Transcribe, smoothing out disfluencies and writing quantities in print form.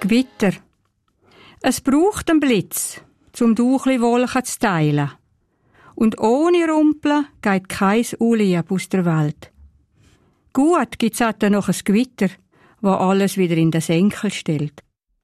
Gewitter. Es braucht einen Blitz, um Duchli Wolken zu teilen. Und ohne Rumpeln geht kein Unlieb aus der Welt. Gut gibt's auch noch ein Gewitter, wo alles wieder in den Senkel stellt.